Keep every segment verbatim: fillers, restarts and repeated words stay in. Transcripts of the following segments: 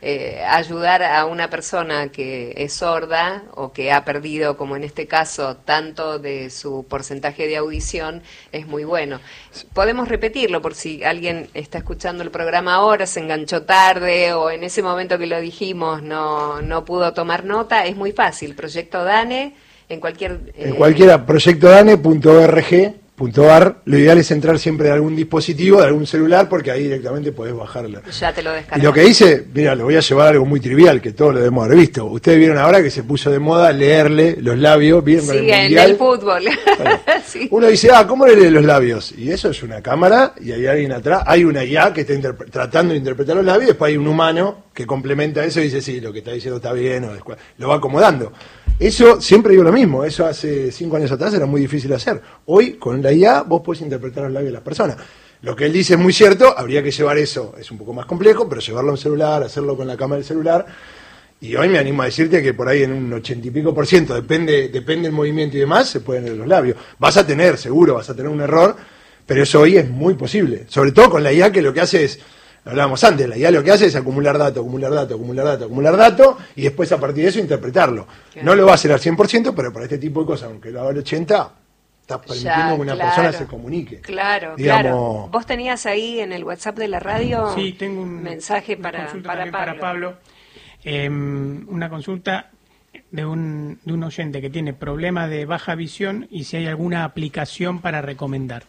eh, ayudar a una persona que es sorda o que ha perdido, como en este caso, tanto de su porcentaje de audición, es muy bueno. Podemos repetirlo por si alguien está escuchando el programa ahora, se enganchó tarde o en ese momento que lo dijimos no, no pudo tomar nota. Es muy fácil, Proyecto DANE, en cualquier... Eh, en cualquiera, proyecto dane punto org punto ar. Lo ideal es entrar siempre de algún dispositivo, de algún celular, porque ahí directamente podés bajarla. Ya te lo descargas. Y lo que dice, mira, lo voy a llevar a algo muy trivial, que todos lo debemos haber visto. Ustedes vieron ahora que se puso de moda leerle los labios, ¿vieron? Sí, con el en mundial? el fútbol. Bueno, sí. Uno dice, ah, ¿cómo le lee los labios? Y eso es una cámara, y hay alguien atrás, hay una I A que está interpre- tratando de interpretar los labios, y después hay un humano que complementa eso y dice, sí, lo que está diciendo está bien, o después, lo va acomodando. Eso, siempre digo lo mismo, eso hace cinco años atrás era muy difícil de hacer. Hoy, con la I A, vos podés interpretar los labios de las personas. Lo que él dice es muy cierto, habría que llevar eso, es un poco más complejo, pero llevarlo a un celular, hacerlo con la cámara del celular. Y hoy me animo a decirte que por ahí en un ochenta y pico por ciento, depende, depende del movimiento y demás, se pueden leer los labios. Vas a tener, seguro, vas a tener un error, pero eso hoy es muy posible. Sobre todo con la I A, que lo que hace es... Hablábamos antes, la I A lo que hace es acumular datos, acumular datos, acumular datos, acumular datos, y después a partir de eso interpretarlo. Claro. No lo va a hacer al cien por ciento, pero para este tipo de cosas, aunque lo haga al ochenta por ciento, está permitiendo ya, que una claro, persona se comunique. Claro, Digamos, claro. ¿Vos tenías ahí en el WhatsApp de la radio sí, tengo un mensaje para, para Pablo? Para Pablo. Eh, una consulta de un, de un oyente que tiene problemas de baja visión y si hay alguna aplicación para recomendar.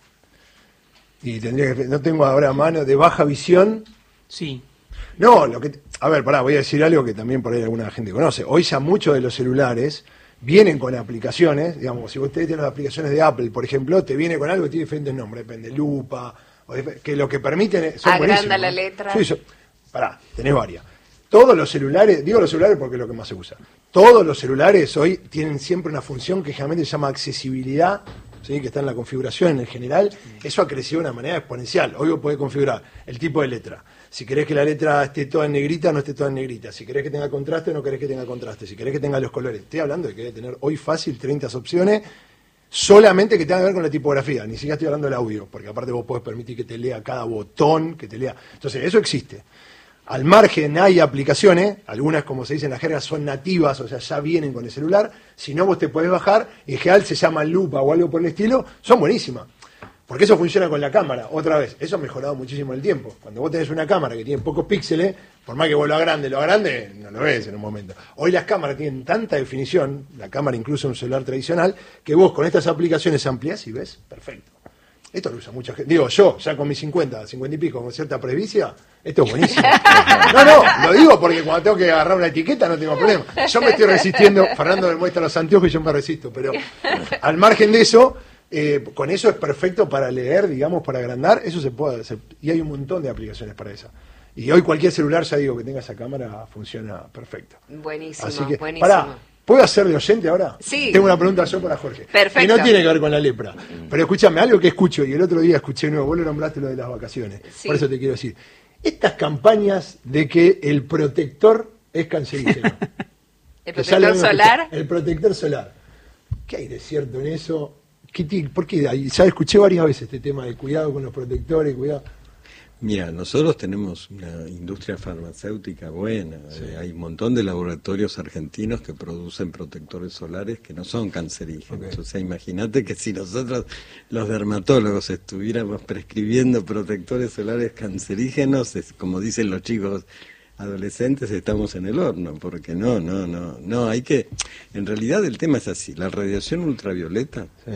Y tendría que, no tengo ahora a mano, de baja visión. Sí. No, lo que, a ver, pará, voy a decir algo que también por ahí alguna gente conoce. Hoy ya muchos de los celulares vienen con aplicaciones, digamos, si ustedes tienen las aplicaciones de Apple, por ejemplo, te viene con algo que tiene diferentes nombres, depende, lupa, o de, que lo que permiten son agranda la letra. Sí, so, pará, tenés varias. Todos los celulares, digo los celulares porque es lo que más se usa, todos los celulares hoy tienen siempre una función que generalmente se llama accesibilidad, ¿sí? Que está en la configuración en general. Eso ha crecido de una manera exponencial. Hoy vos podés configurar el tipo de letra. Si querés que la letra esté toda en negrita, no esté toda en negrita. Si querés que tenga contraste, no querés que tenga contraste. Si querés que tenga los colores. Estoy hablando de que debe tener hoy fácil treinta opciones solamente que tengan que ver con la tipografía. Ni siquiera estoy hablando del audio, porque aparte vos podés permitir que te lea cada botón, que te lea. Entonces, eso existe. Al margen hay aplicaciones, algunas como se dice en la jerga son nativas, o sea, ya vienen con el celular, si no vos te podés bajar, y en general se llama lupa o algo por el estilo, son buenísimas, porque eso funciona con la cámara, otra vez, eso ha mejorado muchísimo el tiempo. Cuando vos tenés una cámara que tiene pocos píxeles, por más que vos lo agrande, lo agrande, no lo ves en un momento. Hoy las cámaras tienen tanta definición, la cámara incluso en un celular tradicional, que vos con estas aplicaciones amplias y ves perfecto. Esto lo usa mucha gente. Digo, yo, ya con mis cincuenta, cincuenta y pico, con cierta presbicia, esto es buenísimo. No, no, lo digo porque cuando tengo que agarrar una etiqueta no tengo problema. Yo me estoy resistiendo, Fernando me muestra los anteojos y yo me resisto, pero al margen de eso, eh, con eso es perfecto para leer, digamos, para agrandar, eso se puede hacer. Y hay un montón de aplicaciones para eso. Y hoy cualquier celular, ya digo, que tenga esa cámara, funciona perfecto. Buenísimo, Así que, buenísimo. Pará, ¿puedo hacer de oyente ahora? Sí. Tengo una pregunta yo para Jorge. Perfecto. Y no tiene que ver con la lepra. Pero escúchame, algo que escucho, y el otro día escuché nuevo, vos lo nombraste lo de las vacaciones. Sí. Por eso te quiero decir. Estas campañas de que el protector es cancerígeno. ¿El protector solar? El protector solar. ¿Qué hay de cierto en eso? ¿Qué t- ¿Por qué? Ya escuché varias veces este tema de cuidado con los protectores, cuidado. Mira, nosotros tenemos una industria farmacéutica buena, sí. eh, hay un montón de laboratorios argentinos que producen protectores solares que no son cancerígenos, okay. O sea, imagínate que si nosotros los dermatólogos estuviéramos prescribiendo protectores solares cancerígenos, es, como dicen los chicos adolescentes, estamos en el horno, porque no, no, no, no, hay que, en realidad el tema es así, la radiación ultravioleta sí.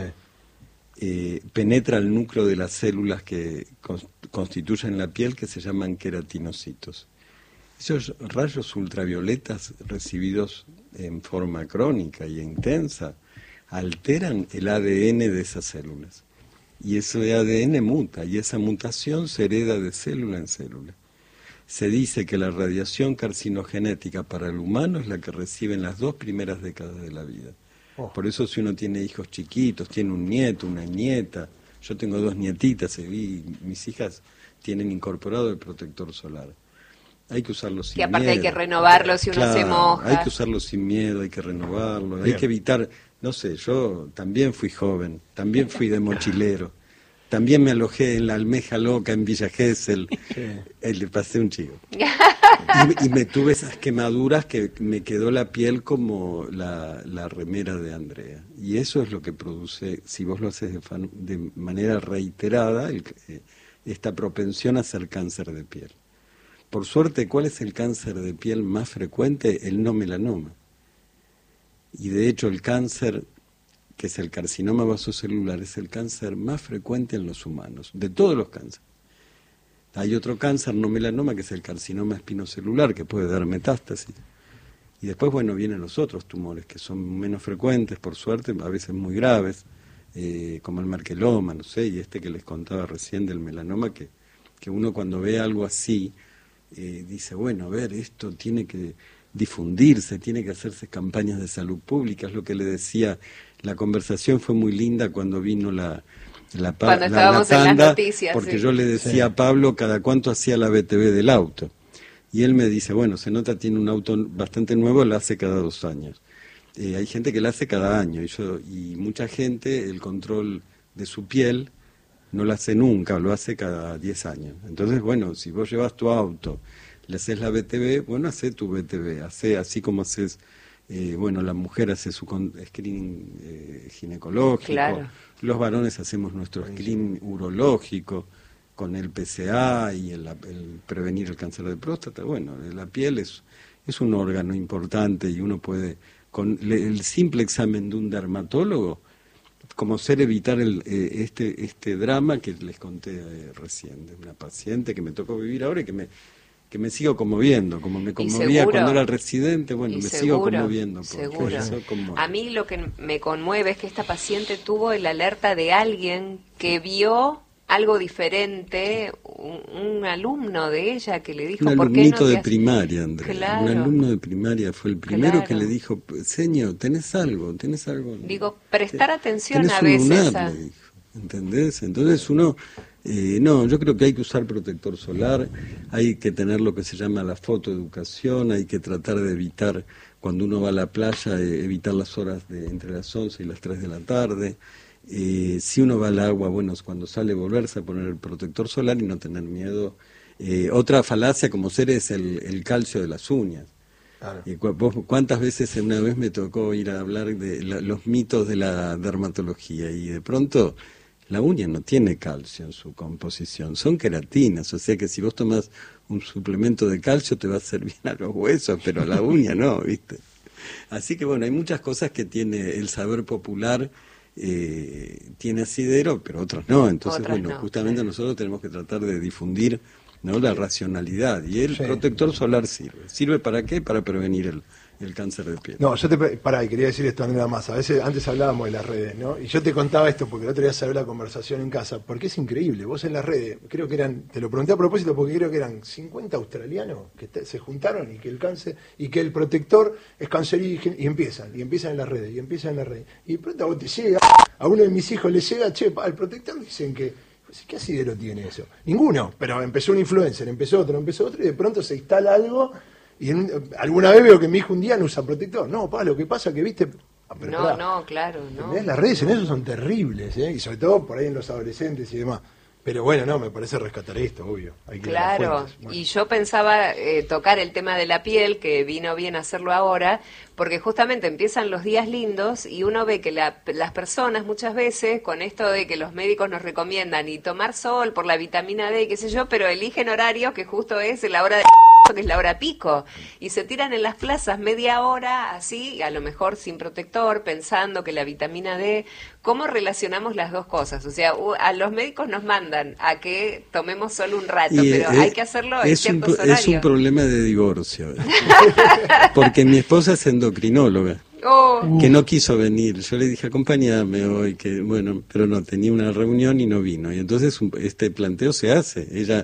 Eh, penetra el núcleo de las células que cons- constituyen la piel, que se llaman queratinocitos. Esos rayos ultravioletas recibidos en forma crónica y intensa alteran el A D N de esas células. Y ese A D N muta, y esa mutación se hereda de célula en célula. Se dice que la radiación carcinogenética para el humano es la que recibe en las dos primeras décadas de la vida. Oh. Por eso si uno tiene hijos chiquitos, tiene un nieto, una nieta, yo tengo dos nietitas y mis hijas tienen incorporado el protector solar. Hay que usarlo sin miedo. Y aparte hay que renovarlo si uno claro, se moja. Hay que usarlo sin miedo, hay que renovarlo, Bien. Hay que evitar, no sé, yo también fui joven, también fui de mochilero, también me alojé en la Almeja Loca en Villa Gesell, sí. eh, le pasé un chivo. y, y me tuve esas quemaduras que me quedó la piel como la, la remera de Andrea. Y eso es lo que produce, si vos lo haces de, fan, de manera reiterada, el, eh, esta propensión a hacer cáncer de piel. Por suerte, ¿cuál es el cáncer de piel más frecuente? El no melanoma. Y de hecho el cáncer, que es el carcinoma vasocelular, es el cáncer más frecuente en los humanos, de todos los cánceres. Hay otro cáncer no melanoma, que es el carcinoma espinocelular, que puede dar metástasis. Y después, bueno, vienen los otros tumores, que son menos frecuentes, por suerte, a veces muy graves, eh, como el merqueloma, no sé, y este que les contaba recién del melanoma, que, que uno cuando ve algo así, eh, dice, bueno, a ver, esto tiene que difundirse, tiene que hacerse campañas de salud pública, es lo que le decía. La conversación fue muy linda cuando vino la, la, cuando la, estábamos la tanda, en las noticias, porque sí. yo le decía Sí. a Pablo cada cuánto hacía la B T V del auto. Y él me dice, bueno, se nota, tiene un auto bastante nuevo, la hace cada dos años. Eh, hay gente que la hace cada año, y, yo, y mucha gente el control de su piel no lo hace nunca, lo hace cada diez años. Entonces, bueno, si vos llevas tu auto, le haces la B T V, bueno, hace tu B T V, hace así como haces, eh, bueno, la mujer hace su con, screening eh, ginecológico, Claro. Los varones hacemos nuestro screening urológico, con el P C A y el, el prevenir el cáncer de próstata. Bueno, la piel es, es un órgano importante y uno puede, con el simple examen de un dermatólogo, como ser evitar el, eh, este, este drama que les conté eh, recién, de una paciente que me tocó vivir ahora y que me, que me sigo conmoviendo, como me conmovía seguro, cuando era residente, bueno, y me seguro, sigo conmoviendo. Porque seguro. eso conmueve. A mí lo que me conmueve es que esta paciente tuvo el alerta de alguien que vio algo diferente, un, un alumno de ella que le dijo, un ¿por qué alumnito no te de has-?" primaria, Andrea. Claro. Un alumno de primaria fue el primero Claro. que le dijo, señor, tenés algo, tenés algo. Digo, prestar atención tenés a un veces lunar, a- le dijo, ¿entendés? Entonces uno, eh, no, yo creo que hay que usar protector solar, hay que tener lo que se llama la fotoeducación, hay que tratar de evitar, cuando uno va a la playa, eh, evitar las horas de entre las once y las tres de la tarde. Eh, si uno va al agua, bueno, cuando sale volverse a poner el protector solar y no tener miedo. Eh, otra falacia como ser es el, el calcio de las uñas. Claro. Y cu vos, ¿cuántas veces una vez me tocó ir a hablar de la, los mitos de la dermatología? Y de pronto la uña no tiene calcio en su composición, son queratinas, o sea que si vos tomás un suplemento de calcio te va a hacer bien a los huesos, pero a la uña no, ¿viste? Así que bueno, hay muchas cosas que tiene el saber popular. Eh, tiene asidero, pero otras no. Entonces, Otras bueno, no, justamente sí. nosotros tenemos que tratar de difundir, ¿no?, la racionalidad. Y el Sí. protector solar sirve. ¿Sirve para qué? Para prevenir el, el cáncer de piel. No, yo te... pre- Pará, y quería decir esto, Andrea, más. A veces, antes hablábamos de las redes, ¿no? Y yo te contaba esto porque el otro día salió la conversación en casa, porque es increíble. Vos en las redes, creo que eran, te lo pregunté a propósito porque creo que eran cincuenta australianos que te- se juntaron y que el cáncer, y que el protector es cancerígeno, y empiezan, y empiezan en las redes, y empiezan en las redes. Y de pronto a vos te llega, a uno de mis hijos le llega, che, pa, el protector dicen que... ¿Qué asidero tiene eso? Ninguno, pero empezó un influencer, empezó otro, empezó otro, y de pronto se instala algo. Y en un- alguna vez veo que mi hijo un día no usa protector. No, pa, lo que pasa que, viste... Ah, pero No, pará, no, claro, no. ¿entendés? Las redes en eso son terribles, ¿eh? Y sobre todo por ahí en los adolescentes y demás. Pero bueno, no, me parece rescatar esto, obvio. Hay que ir a las Claro, fuentes. Bueno. y yo pensaba eh, tocar el tema de la piel, que vino bien hacerlo ahora, porque justamente empiezan los días lindos y uno ve que la- las personas muchas veces, con esto de que los médicos nos recomiendan y tomar sol por la vitamina D, qué sé yo, pero eligen horario que justo es la hora de que es la hora pico, y se tiran en las plazas media hora así, a lo mejor sin protector, pensando que la vitamina D, ¿cómo relacionamos las dos cosas? O sea, u- a los médicos nos mandan a que tomemos solo un rato, Y, pero eh, hay que hacerlo en es un, ciertos pro- horarios. es un problema de divorcio. Porque mi esposa es endocrinóloga. Oh, Que no quiso venir. Yo le dije, acompáñame hoy, que bueno, pero no, tenía una reunión y no vino. Y entonces un- este planteo se hace. Ella,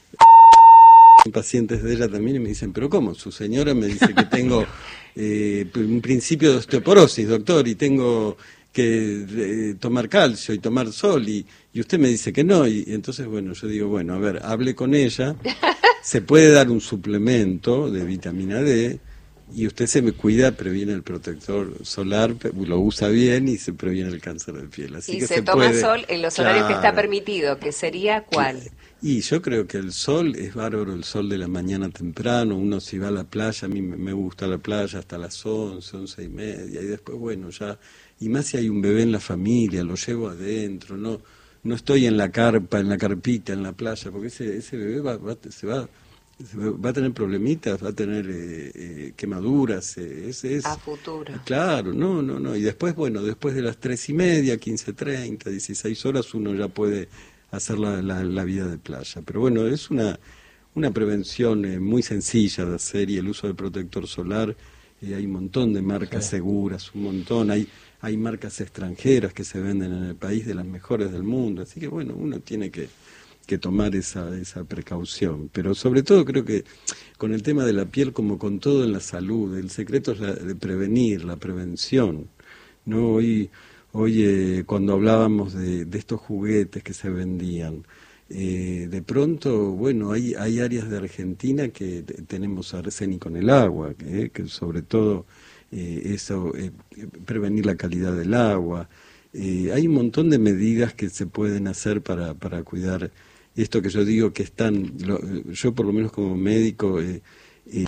pacientes de ella también, y me dicen, pero ¿cómo? Su señora me dice que tengo eh, un principio de osteoporosis, doctor, y tengo que eh, tomar calcio y tomar sol, y, y usted me dice que no. Y, y entonces, bueno, yo digo, bueno, a ver, hable con ella. Se puede dar un suplemento de vitamina D, y usted se me cuida, previene el protector solar, lo usa bien y se previene el cáncer de piel. Así y que se, se toma puede, sol en los horarios claro, que está permitido, que sería ¿cuál? Y yo creo que el sol es bárbaro, el sol de la mañana temprano. Uno si va a la playa, a mí me gusta la playa hasta las once, once y media, y después, bueno, ya, y más si hay un bebé en la familia, lo llevo adentro, no no estoy en la carpa, en la carpita, en la playa, porque ese ese bebé va, va, se va va a tener problemitas, va a tener eh, eh, quemaduras, eh, ese es... A futuro. Claro, no, no, no, y después, bueno, después de las tres y media, quince treinta, dieciséis horas, uno ya puede hacer la, la, la vida de playa. Pero bueno, es una, una prevención eh, muy sencilla de hacer, y el uso del protector solar, eh, hay un montón de marcas sí. seguras, un montón, hay, hay marcas extranjeras que se venden en el país, de las mejores del mundo, así que bueno, uno tiene que... que tomar esa, esa precaución. Pero sobre todo creo que con el tema de la piel, como con todo en la salud, el secreto es la, de prevenir, la prevención. ¿No? Hoy, hoy eh, cuando hablábamos de, de estos juguetes que se vendían, eh, de pronto, bueno, hay, hay áreas de Argentina que t- tenemos arsénico en el agua, que, que sobre todo eh, eso, eh, prevenir la calidad del agua. Eh, hay un montón de medidas que se pueden hacer para, para cuidar esto que yo digo que es tan, lo, yo por lo menos como médico, eh, eh,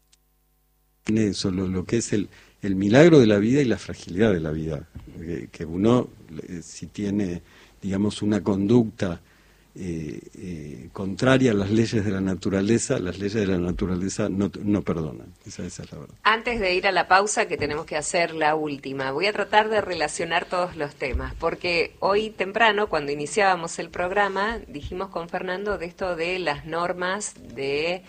eso, lo, lo que es el, el milagro de la vida y la fragilidad de la vida, que, que uno eh, si tiene, digamos, una conducta eh, eh, contraria a las leyes de la naturaleza, las leyes de la naturaleza no, no perdonan, esa, esa es la verdad. Antes de ir a la pausa, que tenemos que hacer la última, voy a tratar de relacionar todos los temas, porque hoy temprano, cuando iniciábamos el programa, dijimos con Fernando de esto de las normas de,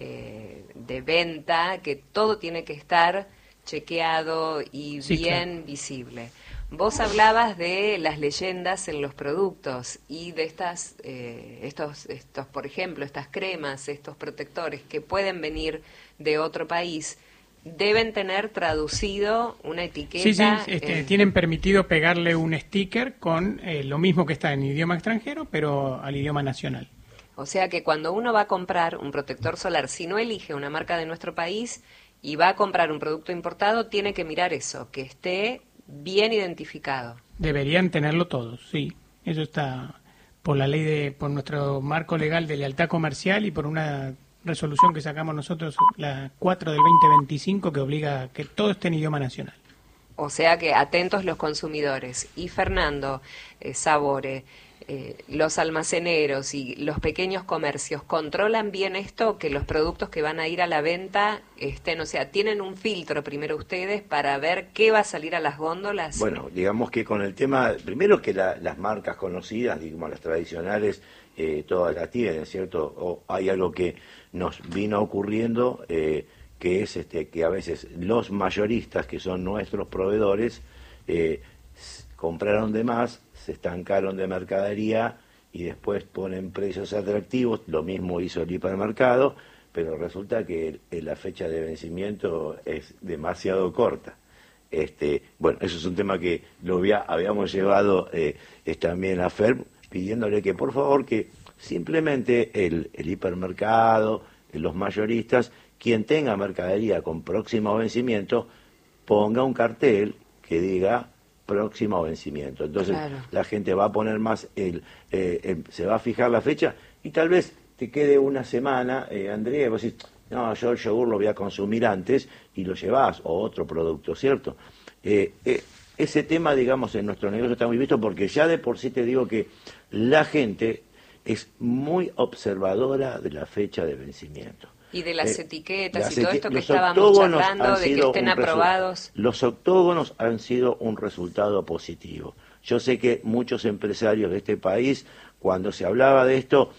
eh, de venta, que todo tiene que estar chequeado y sí, bien claro. visible. Vos hablabas de las leyendas en los productos y de estas, eh, estos, estos, por ejemplo, estas cremas, estos protectores que pueden venir de otro país, deben tener traducido una etiqueta. Sí, sí, este, eh, tienen permitido pegarle un sticker con eh, lo mismo que está en idioma extranjero, pero al idioma nacional. O sea que cuando uno va a comprar un protector solar, si no elige una marca de nuestro país y va a comprar un producto importado, tiene que mirar eso, que esté bien identificado. Deberían tenerlo todos, sí. Eso está por la ley de, por nuestro marco legal de lealtad comercial y por una resolución que sacamos nosotros, la cuatro del veinte veinticinco, que obliga a que todo esté en idioma nacional. O sea que atentos los consumidores. Y Fernando eh, Sabore, eh, los almaceneros y los pequeños comercios, ¿controlan bien esto? Que los productos que van a ir a la venta estén, o sea, ¿tienen un filtro primero ustedes para ver qué va a salir a las góndolas? Bueno, digamos que con el tema, primero que la, las marcas conocidas, digamos las tradicionales, eh, todas las tienen, ¿cierto? O hay algo que nos vino ocurriendo, eh, que es este que a veces los mayoristas, que son nuestros proveedores, eh, compraron de más, se estancaron de mercadería y después ponen precios atractivos. Lo mismo hizo el hipermercado, pero resulta que el, la fecha de vencimiento es demasiado corta. Este, bueno, eso es un tema que lo había, habíamos llevado eh, es también a F E R, pidiéndole que por favor que simplemente el, el hipermercado, los mayoristas, quien tenga mercadería con próximo vencimiento, ponga un cartel que diga próximo vencimiento. Entonces claro. la gente va a poner más, el, eh, el, se va a fijar la fecha y tal vez te quede una semana, eh, Andrea, y vos decís, no, yo el yogur lo voy a consumir antes y lo llevás, o otro producto, ¿cierto? Eh, eh, ese tema, digamos, en nuestro negocio está muy visto porque ya de por sí te digo que la gente es muy observadora de la fecha de vencimiento. Y de las eh, etiquetas las y todo eti- esto que estábamos charlando, de que estén aprobados. Resu- los octógonos han sido un resultado positivo. Yo sé que muchos empresarios de este país, cuando se hablaba de esto,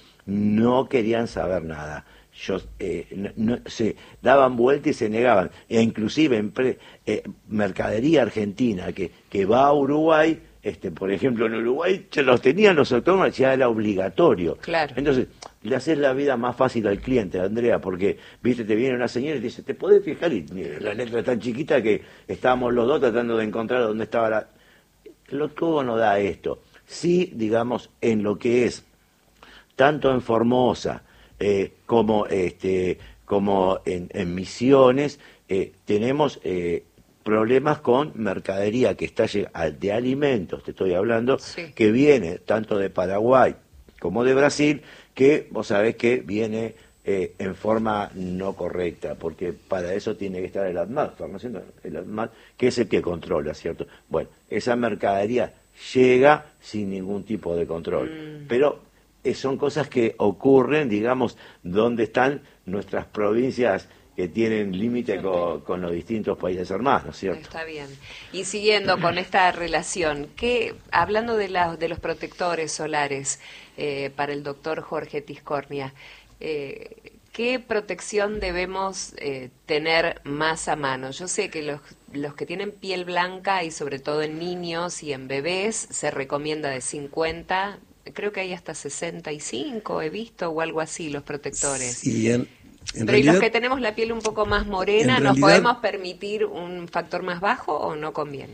no querían saber nada. Yo, eh, no, no, se daban vuelta y se negaban. E inclusive en pre, eh, mercadería argentina que, que va a Uruguay, este, por ejemplo, en Uruguay ya los tenían los autónomos, ya era obligatorio. Claro. Entonces, le haces la vida más fácil al cliente, Andrea, porque, viste, te viene una señora y te dice, ¿te podés fijar? Y la letra es tan chiquita que estábamos los dos tratando de encontrar dónde estaba la... El octógono da esto. Sí, digamos, en lo que es, tanto en Formosa, eh, como este como en, en Misiones, eh, tenemos eh, problemas con mercadería que está llegando, de alimentos, te estoy hablando, sí. que viene tanto de Paraguay como de Brasil, que vos sabés que viene eh, en forma no correcta, porque para eso tiene que estar el ADMAT, el ADMAT, que es el que controla, ¿cierto? Bueno, esa mercadería llega sin ningún tipo de control, mm. pero eh, son cosas que ocurren, digamos, donde están nuestras provincias que tienen límite con, con los distintos países hermanos, ¿no es cierto? Está bien. Y siguiendo con esta relación, ¿qué, hablando de, la, de los protectores solares eh, para el doctor Jorge Tiscornia, eh, ¿qué protección debemos eh, tener más a mano? Yo sé que los, los que tienen piel blanca, y sobre todo en niños y en bebés, se recomienda de cincuenta, creo que hay hasta sesenta y cinco, he visto, o algo así, los protectores. Sí, en, en Pero realidad, ¿y los que tenemos la piel un poco más morena, en nos realidad, podemos permitir un factor más bajo o no conviene?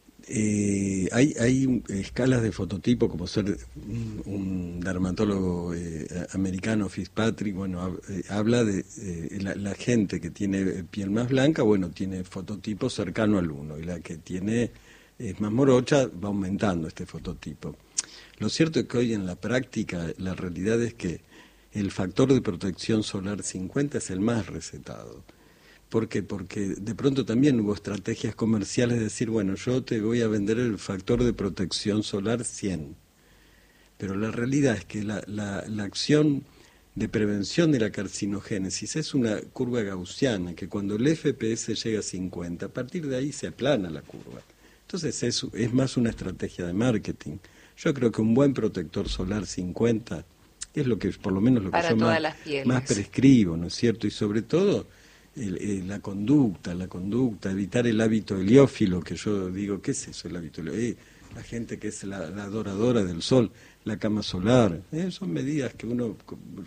Eh, hay hay escalas de fototipo, como ser un, un dermatólogo eh, americano, Fitzpatrick, bueno, hab, eh, habla de eh, la, la gente que tiene piel más blanca, bueno, tiene fototipo cercano al uno, y la que tiene es más morocha va aumentando este fototipo. Lo cierto es que hoy en la práctica la realidad es que el factor de protección solar cincuenta es el más recetado. ¿Por qué? Porque de pronto también hubo estrategias comerciales de decir, bueno, yo te voy a vender el factor de protección solar cien. Pero la realidad es que la, la, la acción de prevención de la carcinogénesis es una curva gaussiana, que cuando el F P S llega a cincuenta, a partir de ahí se aplana la curva. Entonces es, es más una estrategia de marketing. Yo creo que un buen protector solar cincuenta es lo que, por lo menos lo para que yo más, más prescribo, ¿no es cierto? Y sobre todo el, el, la conducta, la conducta, evitar el hábito heliófilo, que yo digo, ¿qué es eso el hábito heliófilo? Eh, la gente que es la, la adoradora del sol, la cama solar, eh, son medidas que uno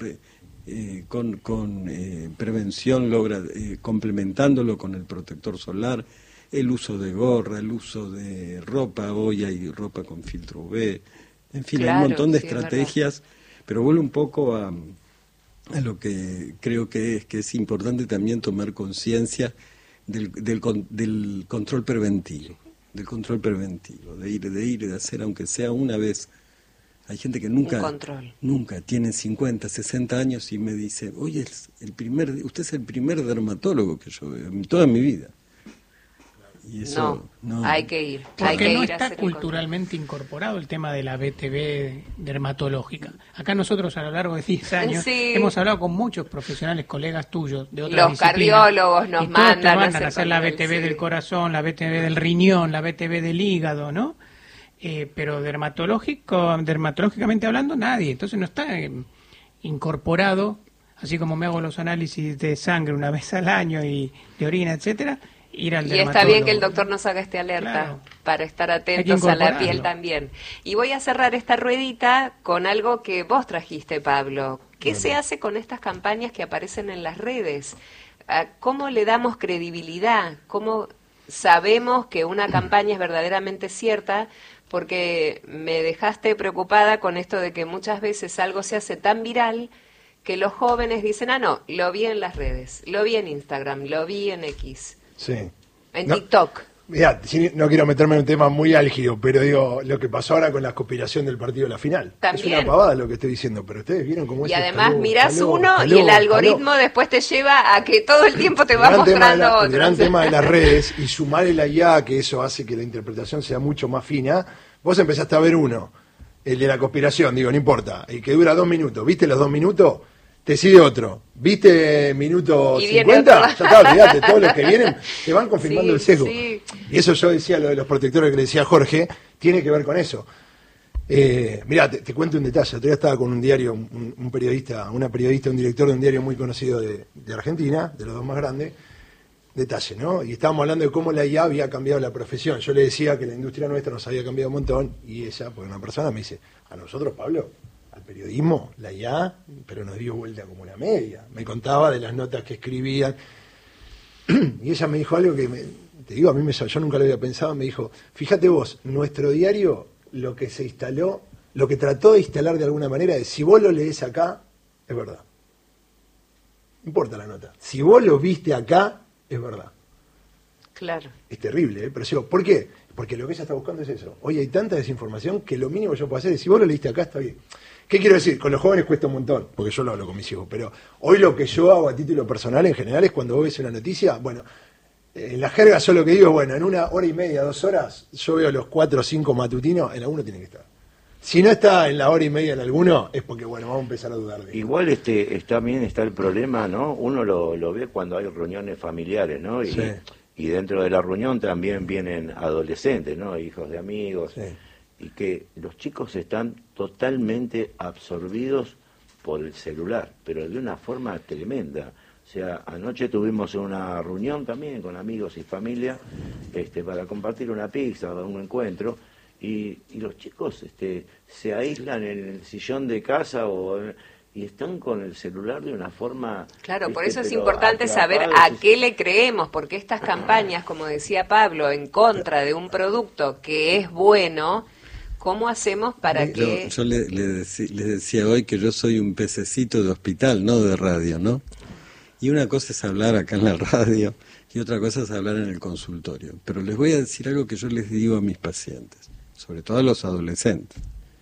eh, con, con eh, prevención logra, eh, complementándolo con el protector solar, el uso de gorra, el uso de ropa, hoy hay ropa con filtro U V, en fin, claro, hay un montón de sí, estrategias, pero vuelvo un poco a, a lo que creo que es, que es importante también tomar conciencia del, del, del control preventivo, del control preventivo, de ir, de ir, de hacer, aunque sea una vez. Hay gente que nunca, nunca tiene cincuenta, sesenta años y me dice, oye, es el primer, usted es el primer dermatólogo que yo veo en toda mi vida. Y eso, no, no, hay que ir. Porque hay que no ir está culturalmente incorporado el tema de la B T V dermatológica. Acá nosotros a lo largo de diez años sí. hemos hablado con muchos profesionales, colegas tuyos de otras Los cardiólogos nos y mandan, te mandan a hacer la B T V sí. del corazón, la B T V del riñón, la B T V del hígado, ¿no? Eh, pero dermatológico, dermatológicamente hablando, nadie. Entonces no está eh, incorporado, así como me hago los análisis de sangre una vez al año y de orina, etcétera. Ir al y está bien que el doctor nos haga este alerta, claro, para estar atentos a la piel también. Y voy a cerrar esta ruedita con algo que vos trajiste, Pablo. ¿Qué bueno. se hace con estas campañas que aparecen en las redes? ¿Cómo le damos credibilidad? ¿Cómo sabemos que una campaña es verdaderamente cierta? Porque me dejaste preocupada con esto de que muchas veces algo se hace tan viral que los jóvenes dicen, ah, no, lo vi en las redes, lo vi en Instagram, lo vi en X. Sí. En no, TikTok. Mira, no quiero meterme en un tema muy álgido, pero digo, lo que pasó ahora con la conspiración del partido de la final. También. Es una pavada lo que estoy diciendo, pero ustedes vieron cómo es. Y además escaló, mirás escaló, uno escaló, y el algoritmo escaló. después te lleva a que todo el tiempo te el va gran mostrando tema la, otro. El gran tema de las redes y sumar el I A, que eso hace que la interpretación sea mucho más fina. Vos empezaste a ver uno, el de la conspiración, digo, no importa, el que dura dos minutos. ¿Viste los dos minutos? Te sigue otro. ¿Viste minuto cincuenta? Ya está, olvídate, todos los que vienen te van confirmando sí, el sesgo. Sí. Y eso yo decía, lo de los protectores que le decía Jorge, tiene que ver con eso. Eh, mirá, te, te cuento un detalle. Otro día estaba con un diario, un, un periodista, una periodista, un director de un diario muy conocido de, de Argentina, de los dos más grandes. Detalle, ¿no? Y estábamos hablando de cómo la I A había cambiado la profesión. Yo le decía que la industria nuestra nos había cambiado un montón y ella, porque una persona me dice, a nosotros, Pablo, al periodismo, la I A, pero nos dio vuelta como una media. Me contaba de las notas que escribían. Y ella me dijo algo que, me, te digo, a mí me, yo nunca lo había pensado, me dijo, fíjate vos, nuestro diario, lo que se instaló, lo que trató de instalar de alguna manera es, si vos lo lees acá, es verdad. no importa la nota. Si vos lo viste acá, es verdad. Claro. Es terrible, ¿eh? Pero sí, ¿por qué? Porque lo que ella está buscando es eso. Hoy hay tanta desinformación que lo mínimo que yo puedo hacer es, si vos lo leíste acá, está bien. ¿Qué quiero decir? Con los jóvenes cuesta un montón, porque yo lo hablo con mis hijos, pero hoy lo que yo hago a título personal en general es cuando vos ves una noticia, bueno, en la jerga yo lo que digo, bueno, en una hora y media, dos horas, yo veo los cuatro o cinco matutinos, en alguno tiene que estar. Si no está en la hora y media en alguno, es porque, bueno, vamos a empezar a dudar de él. Igual este, está, también está el problema, ¿no? Uno lo, lo ve cuando hay reuniones familiares, ¿no? Y, Sí. y dentro de la reunión también vienen adolescentes, ¿no? Hijos de amigos. Sí. Y que los chicos están totalmente absorbidos por el celular, pero de una forma tremenda. O sea, anoche tuvimos una reunión también con amigos y familia este, para compartir una pizza, un encuentro. Y, y los chicos este, se aíslan en el sillón de casa o, y están con el celular de una forma... Claro, por ¿viste? eso es Pero importante saber atrapados. a qué le creemos, porque estas campañas, como decía Pablo, en contra de un producto que es bueno, ¿cómo hacemos para Yo, que...? yo le, le deci- les decía hoy que yo soy un pececito de hospital, no de radio, ¿no? Y una cosa es hablar acá en la radio y otra cosa es hablar en el consultorio. Pero les voy a decir algo que yo les digo a mis pacientes, sobre todo a los adolescentes.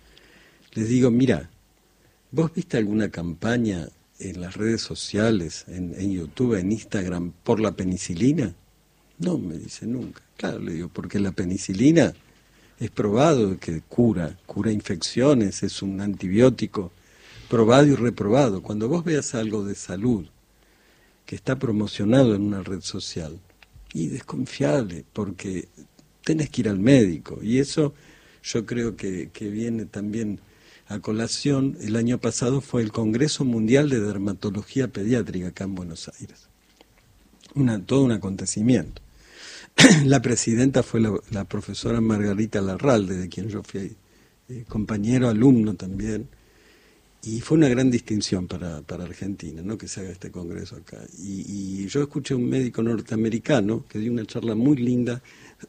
Les digo, mira, ¿vos viste alguna campaña en las redes sociales, en, en YouTube, en Instagram, por la penicilina? No, me dice nunca. Claro, le digo, porque la penicilina es probado que cura, cura infecciones, es un antibiótico probado y reprobado. Cuando vos veas algo de salud que está promocionado en una red social, y desconfiable, porque tenés que ir al médico, y eso yo creo que, que viene también a colación. El año pasado fue el Congreso Mundial de Dermatología Pediátrica acá en Buenos Aires, una, todo un acontecimiento. La presidenta fue la, la profesora Margarita Larralde, de quien yo fui eh, compañero, alumno también, y fue una gran distinción para, para Argentina, ¿no?, que se haga este congreso acá. Y, y yo escuché a un médico norteamericano que dio una charla muy linda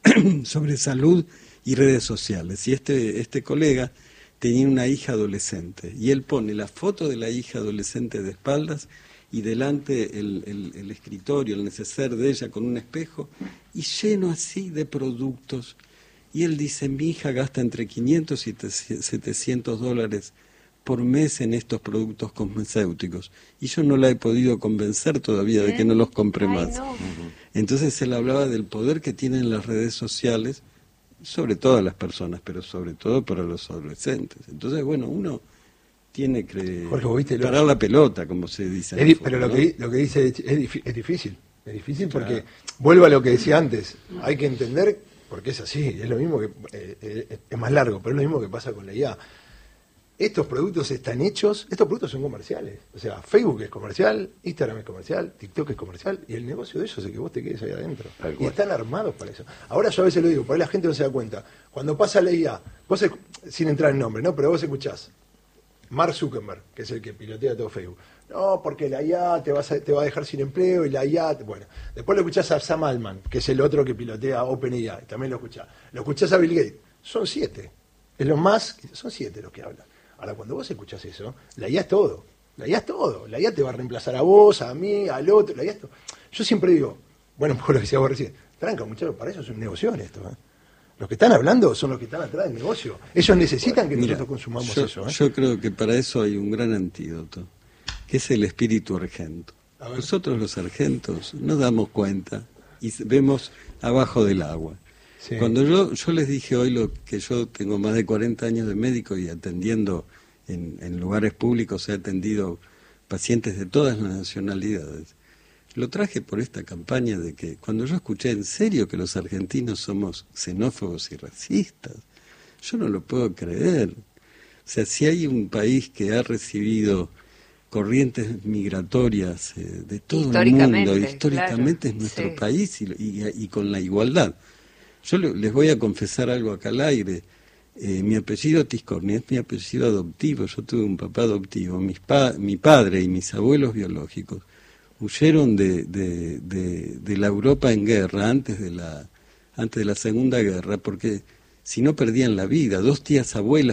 sobre salud y redes sociales, y este, este colega tenía una hija adolescente, y él pone la foto de la hija adolescente de espaldas y delante el, el, el escritorio, el neceser de ella con un espejo, y lleno así de productos. Y él dice, mi hija gasta entre quinientos y setecientos dólares por mes en estos productos cosméticos, y yo no la he podido convencer todavía de que no los compre Ay, más. no. Entonces él hablaba del poder que tienen las redes sociales, sobre todas las personas, pero sobre todo para los adolescentes. Entonces, bueno, uno tiene que Jorge, ¿vos viste lo- parar la pelota, como se dice. en Es el di- fútbol, pero lo ¿no? que, lo que dice es, dif- es difícil, es difícil porque, vuelvo a lo que decía antes, hay que entender, porque es así, es lo mismo que, eh, eh, es más largo, pero es lo mismo que pasa con la I A. Estos productos están hechos, estos productos son comerciales, o sea, Facebook es comercial, Instagram es comercial, TikTok es comercial, y el negocio de ellos es que vos te quedes ahí adentro. Tal Y cual. están armados para eso. Ahora yo a veces lo digo, por ahí la gente no se da cuenta, cuando pasa la I A, vos, esc- sin entrar en nombre, ¿no?, pero vos escuchás, Mark Zuckerberg, que es el que pilotea todo Facebook. No, porque la I A te, vas a- te va a dejar sin empleo y la I A... Bueno, después lo escuchás a Sam Altman, que es el otro que pilotea OpenAI, también lo escuchás. Lo escuchás a Bill Gates. Son siete. Es lo más... Son siete los que hablan. Ahora, cuando vos escuchás eso, la I A es todo. La I A es todo. La I A te va a reemplazar a vos, a mí, al otro. La I A es todo. Yo siempre digo, bueno, por lo que decía vos recién, tranca, muchachos, para eso es un negocio esto, ¿eh? Los que están hablando son los que están atrás del negocio. Ellos necesitan que Mira, nosotros consumamos yo, eso. ¿eh? yo creo que para eso hay un gran antídoto, que es el espíritu argento. A ver. Nosotros los argentos nos damos cuenta y s- vemos abajo del agua. Sí. Cuando yo, yo les dije hoy lo que yo tengo más de cuarenta años de médico y atendiendo en, en lugares públicos, he atendido pacientes de todas las nacionalidades. Lo traje por esta campaña de que cuando yo escuché en serio que los argentinos somos xenófobos y racistas, yo no lo puedo creer. O sea, si hay un país que ha recibido corrientes migratorias eh, de todo el Históricamente, mundo, históricamente claro, es nuestro sí. país y, y- y con la igualdad. Yo le- les voy a confesar algo acá al aire. Eh, mi apellido Tiscornia es mi apellido adoptivo. Yo tuve un papá adoptivo. Mis pa- mi padre y mis abuelos biológicos huyeron de, de, de, de la Europa en guerra antes de la antes de la Segunda Guerra, porque si no perdían la vida. Dos tías abuelas que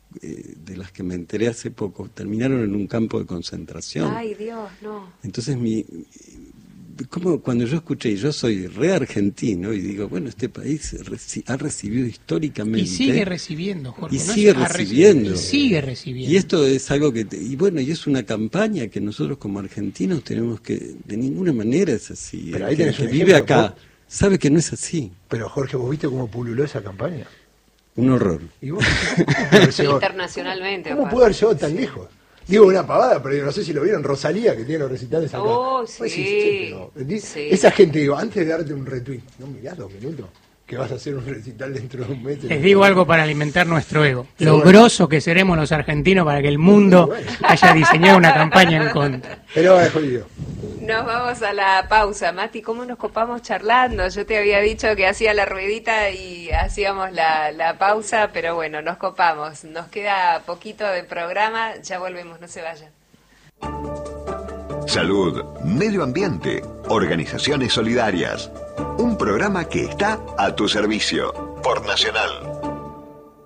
eh, de las que me enteré hace poco terminaron en un campo de concentración. Ay, Dios, no. Entonces, mi, como cuando yo escuché, y yo soy re argentino, y digo, bueno, este país reci- ha recibido históricamente... Y sigue recibiendo, Jorge. Y no sigue ha recibiendo. Y sigue recibiendo. Y esto es algo que... te- y bueno, y es una campaña que nosotros como argentinos tenemos que... De ninguna manera es así. Pero El ahí que, tenés que un vive ejemplo, acá vos- sabe que no es así. Pero Jorge, ¿vos viste cómo pululó esa campaña? Un horror. ¿Y vos? ¿Cómo pudo haber llegado- Internacionalmente. ¿Cómo aparte. pudo haber llegado tan lejos? Digo una pavada, pero no sé si lo vieron, Rosalía, que tiene los recitales acá. Oh, Vos sí. decís, che, pero, di- Sí. Esa gente, digo, antes de darte un retweet, no mirá dos minutos, que vas a hacer un recital dentro de un mes. Les digo algo para alimentar nuestro ego. Sí, Lo bueno. grosso que seremos los argentinos para que el mundo Sí, bueno. haya diseñado una campaña en contra. Pero es jodido. Nos vamos a la pausa. Mati, ¿cómo nos copamos charlando? Yo te había dicho que hacía la ruedita y hacíamos la, la pausa, pero bueno, nos copamos. Nos queda poquito de programa, ya volvemos, no se vayan. Salud, medio ambiente, organizaciones solidarias. Un programa que está a tu servicio por Nacional.